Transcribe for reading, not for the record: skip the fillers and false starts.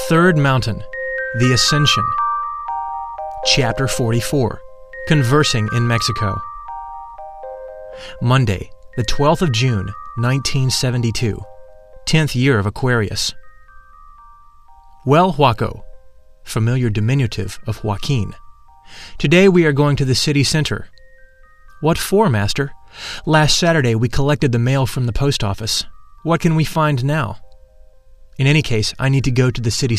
Third Mountain, The Ascension. Chapter 44, Conversing in Mexico. Monday, the 12th of June, 1972, 10th year of Aquarius. Well, Joaco, familiar diminutive of Joaquin. Today we are going to the city center. What for, Master? Last Saturday we collected the mail from the post office. What can we find now? In any case, I need to go to the city